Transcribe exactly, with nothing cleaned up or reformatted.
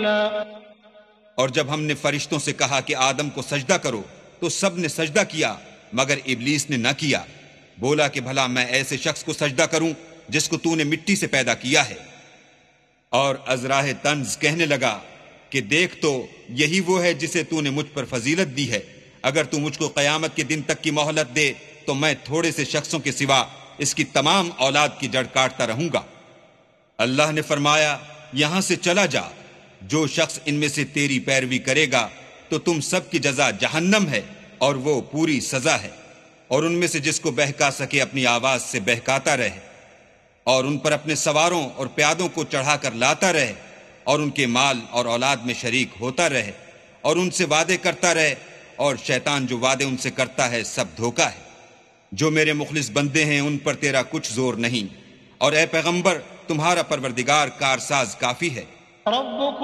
قليلا. اور جب ہم نے فرشتوں سے کہا کہ آدم کو سجدہ کرو تو سب نے سجدہ کیا مگر ابلیس نے نہ کیا، بولا کہ بھلا میں ایسے شخص کو سجدہ کروں جس کو تو نے مٹی سے پیدا کیا ہے۔ اور ازراہ طنز کہنے لگا کہ دیکھ تو یہی وہ ہے جسے تو نے مجھ پر فضیلت دی ہے، اگر تو مجھ کو قیامت کے دن تک کی مہلت دے تو میں تھوڑے سے شخصوں کے سوا اس کی تمام اولاد کی جڑ کاٹتا رہوں گا۔ اللہ نے فرمایا یہاں سے چلا جا، جو شخص ان میں سے تیری پیروی کرے گا تو تم سب کی جزا جہنم ہے اور وہ پوری سزا ہے، اور ان میں سے جس کو بہکا سکے اپنی آواز سے بہکاتا رہے، اور ان پر اپنے سواروں اور پیادوں کو چڑھا کر لاتا رہے، اور ان کے مال اور اولاد میں شریک ہوتا رہے، اور ان سے وعدے کرتا رہے، اور شیطان جو وعدے ان سے کرتا ہے سب دھوکا ہے۔ جو میرے مخلص بندے ہیں ان پر تیرا کچھ زور نہیں، اور اے پیغمبر تمہارا پروردگار کارساز کافی ہے۔ ربكم